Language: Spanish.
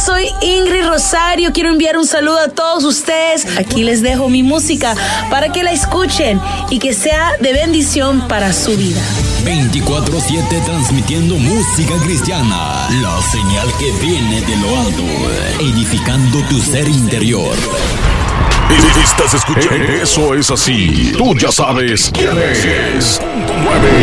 soy Ingrid Rosario. Quiero enviar un saludo a todos ustedes. Aquí les dejo mi música para que la escuchen y que sea de bendición para su vida. 24/7 transmitiendo música cristiana. La señal que viene de lo alto, edificando tu ser interior. Estás escuchando. Eso es así. Tú ya sabes quién es. 9.